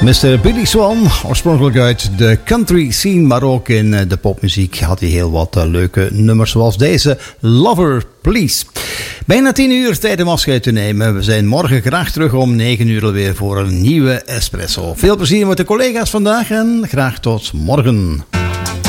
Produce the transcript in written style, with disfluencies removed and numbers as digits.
Mr. Billy Swan, oorspronkelijk uit de country scene, maar ook in de popmuziek had hij heel wat leuke nummers zoals deze, Lover Please. Bijna 10 uur, tijd om afscheid te nemen. We zijn morgen graag terug om 9 uur weer voor een nieuwe Espresso. Veel plezier met de collega's vandaag en graag tot morgen.